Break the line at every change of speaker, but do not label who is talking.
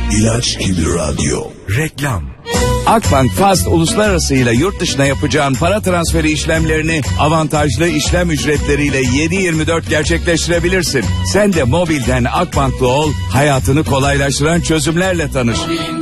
İlaç gibi radyo.
Reklam. Akbank Fast uluslararası ile yurt dışına yapacağın para transferi işlemlerini avantajlı işlem ücretleriyle 7/24 gerçekleştirebilirsin. Sen de mobilden Akbank'lı ol, hayatını kolaylaştıran çözümlerle tanış.